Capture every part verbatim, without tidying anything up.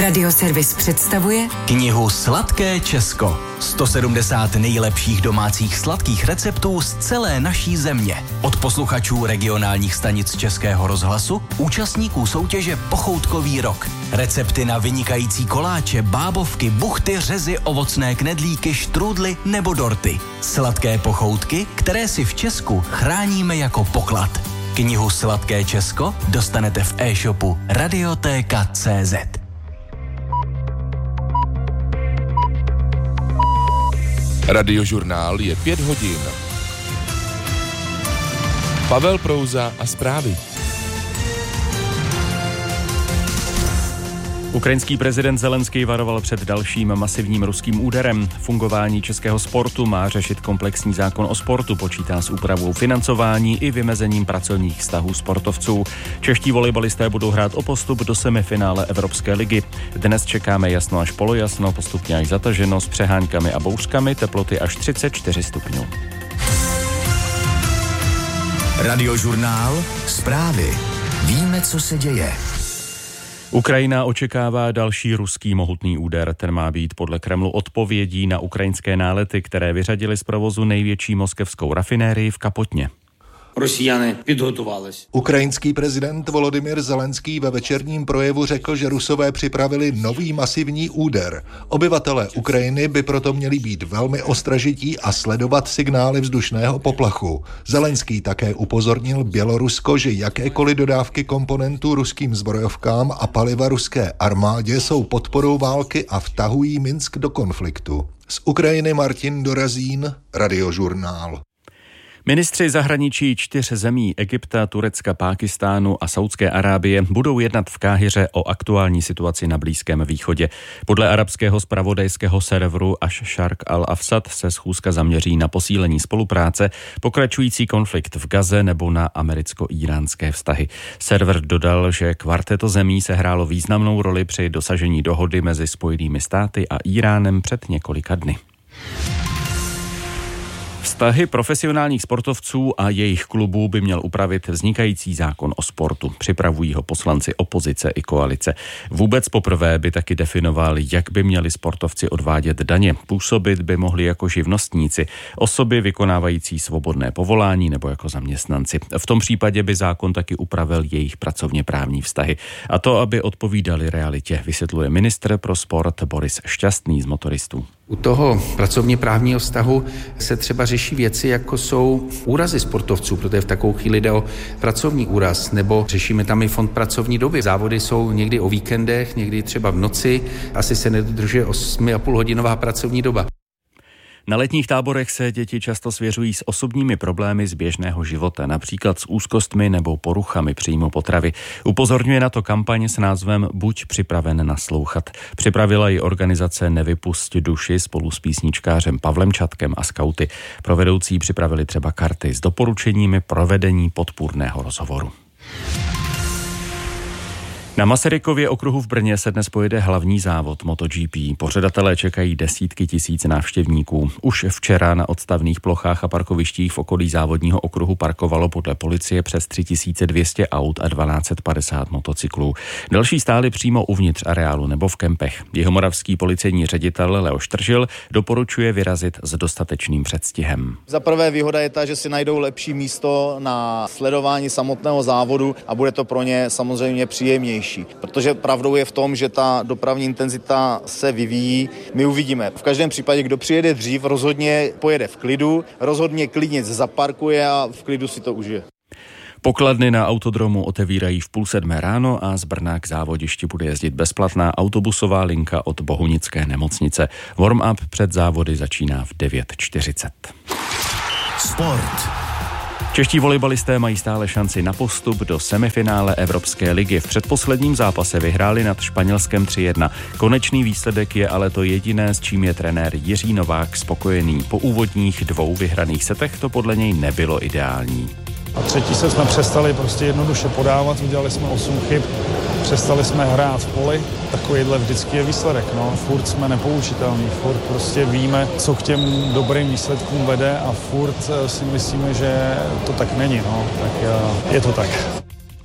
Radioservis představuje knihu Sladké Česko. sto sedmdesát nejlepších domácích sladkých receptů z celé naší země. Od posluchačů regionálních stanic Českého rozhlasu, účastníků soutěže Pochoutkový rok. Recepty na vynikající koláče, bábovky, buchty, řezy, ovocné knedlíky, štrůdly nebo dorty. Sladké pochoutky, které si v Česku chráníme jako poklad. Knihu Sladké Česko dostanete v e-shopu Radiotéka tečka cé zet. Radiožurnál je pět hodin. Pavel Prouza a zprávy. Ukrajinský prezident Zelenský varoval před dalším masivním ruským úderem. Fungování českého sportu má řešit komplexní zákon o sportu, počítá s úpravou financování i vymezením pracovních vztahů sportovců. Čeští volejbalisté budou hrát o postup do semifinále Evropské ligy. Dnes čekáme jasno až polojasno, postupně až zataženo s přeháňkami a bouřkami, teploty až třicet čtyři stupňů. Radiožurnál, zprávy. Víme, co se děje. Ukrajina očekává další ruský mohutný úder. Ten má být podle Kremlu odpovědí na ukrajinské nálety, které vyřadily z provozu největší moskevskou rafinérii v Kapotně. Ukrajinský prezident Volodymyr Zelenský ve večerním projevu řekl, že Rusové připravili nový masivní úder. Obyvatelé Ukrajiny by proto měli být velmi ostražití a sledovat signály vzdušného poplachu. Zelenský také upozornil Bělorusko, že jakékoliv dodávky komponentů ruským zbrojovkám a paliva ruské armádě jsou podporou války a vtahují Minsk do konfliktu. Z Ukrajiny Martin Dorazín, Radiožurnál. Ministři zahraničí čtyř zemí Egypta, Turecka, Pákistánu a Saúdské Arábie budou jednat v Káhiře o aktuální situaci na Blízkém východě. Podle arabského zpravodajského serveru Ash-Sharq al-Afsad se schůzka zaměří na posílení spolupráce, pokračující konflikt v Gaze nebo na americko-íránské vztahy. Server dodal, že kvarteto zemí sehrálo významnou roli při dosažení dohody mezi Spojenými státy a Íránem před několika dny. Vztahy profesionálních sportovců a jejich klubů by měl upravit vznikající zákon o sportu. Připravují ho poslanci opozice i koalice. Vůbec poprvé by taky definoval, jak by měli sportovci odvádět daně. Působit by mohli jako živnostníci, osoby vykonávající svobodné povolání nebo jako zaměstnanci. V tom případě by zákon taky upravil jejich pracovně právní vztahy. A to, aby odpovídali realitě, vysvětluje ministr pro sport Boris Šťastný z Motoristů. U toho pracovně právního vztahu se třeba řeší věci, jako jsou úrazy sportovců, protože v takovou chvíli jde o pracovní úraz, nebo řešíme tam i fond pracovní doby. Závody jsou někdy o víkendech, někdy třeba v noci, asi se nedodržuje osm a půl hodinová pracovní doba. Na letních táborech se děti často svěřují s osobními problémy z běžného života, například s úzkostmi nebo poruchami příjmu potravy. Upozorňuje na to kampaň s názvem Buď připraven naslouchat. Připravila ji organizace Nevypusť duši spolu s písničkářem Pavlem Čatkem a skauty. Pro vedoucí připravili třeba karty s doporučeními provedení podpůrného rozhovoru. Na Masarykově okruhu v Brně se dnes pojede hlavní závod MotoGP. Pořadatelé čekají desítky tisíc návštěvníků. Už včera na odstavných plochách a parkovištích v okolí závodního okruhu parkovalo podle policie přes tři tisíce dvě stě aut a tisíc dvě stě padesát motocyklů. Další stály přímo uvnitř areálu nebo v kempech. Jihomoravský policejní ředitel Leoš Tržil doporučuje vyrazit s dostatečným předstihem. Za prvé výhoda je ta, že si najdou lepší místo na sledování samotného závodu a bude to pro ně samozřejmě příjemnější. Protože pravdou je v tom, že ta dopravní intenzita se vyvíjí. My uvidíme. V každém případě, kdo přijede dřív, rozhodně pojede v klidu, rozhodně klidně zaparkuje a v klidu si to užije. Pokladny na autodromu otevírají v půl sedmé ráno a z Brna k závodišti bude jezdit bezplatná autobusová linka od Bohunické nemocnice. Warm-up před závody začíná v devět čtyřicet. Sport. Čeští volejbalisté mají stále šanci na postup do semifinále Evropské ligy. V předposledním zápase vyhráli nad Španělskem tři jedna. Konečný výsledek je ale to jediné, s čím je trenér Jiří Novák spokojený. Po úvodních dvou vyhraných setech to podle něj nebylo ideální. A třetí set jsme přestali prostě jednoduše podávat, udělali jsme osm chyb, přestali jsme hrát v poli. Takovýhle vždycky je výsledek, no. Furt jsme nepoučitelní, furt prostě víme, co k těm dobrým výsledkům vede a furt si myslíme, že to tak není, no. Tak je to tak.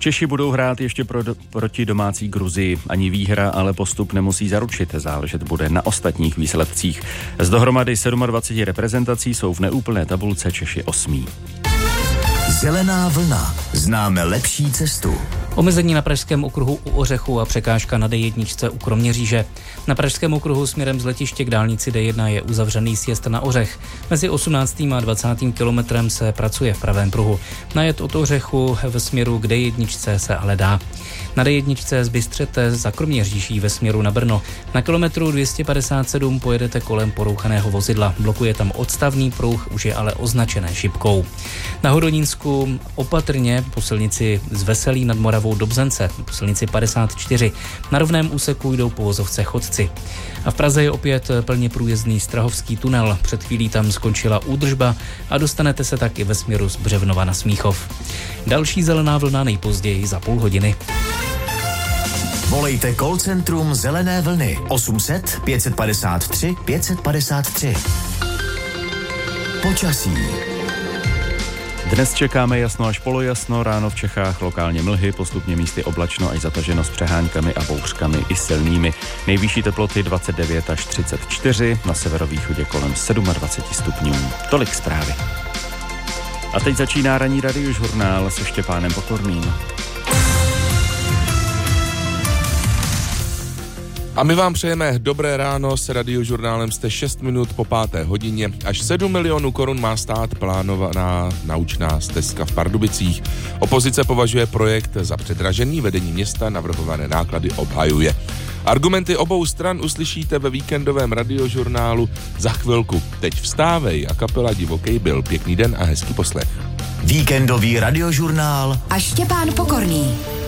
Češi budou hrát ještě pro, proti domácí Gruzii. Ani výhra, ale postup nemusí zaručit. Záležet bude na ostatních výsledcích. Z dohromady dvacet sedm reprezentací jsou v neúplné tabulce Češi osmí. Zelená vlna. Známe lepší cestu. Omezení na Pražském okruhu u Ořechu a překážka na D jedna u Kroměříže. Na Pražském okruhu směrem z letiště k dálnici D jedna je uzavřený sjezd na Ořech. Mezi osmnáctým a dvacátým kilometrem se pracuje v pravém pruhu. Najet od Ořechu ve směru k D jedna se ale dá. Na D jedna z Bystřete za Kroměříží ve směru na Brno. Na kilometru dvě stě padesát sedm pojedete kolem porouchaného vozidla. Blokuje tam odstavný pruh, už je ale označené šipkou. Na Hodonínsku opatrně po silnici z Veselí nad Moravou do Bzence, po silnici padesát čtyři. Na rovném úseku jdou po vozovce chodci. A v Praze je opět plně průjezdný Strahovský tunel. Před chvílí tam skončila údržba a dostanete se tak i ve směru z Břevnova na Smíchov. Další zelená vlna nejpozději za půl hodiny. Volejte call centrum Zelené vlny osm set pět padesát tři pět padesát tři. Počasí. Dnes čekáme jasno až polojasno, ráno v Čechách lokálně mlhy, postupně místy oblačno až zataženo s přeháňkami a bouřkami i silnými. Nejvyšší teploty dvacet devět až třicet čtyři, na severovýchodě kolem dvacet sedm stupňů. Tolik zprávy. A teď začíná ranní radiožurnál se Štěpánem Pokorným. A my vám přejeme dobré ráno, s radiožurnálem jste šest minut po páté hodině. Až sedm milionů korun má stát plánovaná naučná stezka v Pardubicích. Opozice považuje projekt za předražený, vedení města navrhované náklady obhajuje. Argumenty obou stran uslyšíte ve víkendovém radiožurnálu za chvilku. Teď vstávej a kapela Divokej byl. Pěkný den a hezký poslech. Víkendový radiožurnál a Štěpán Pokorný.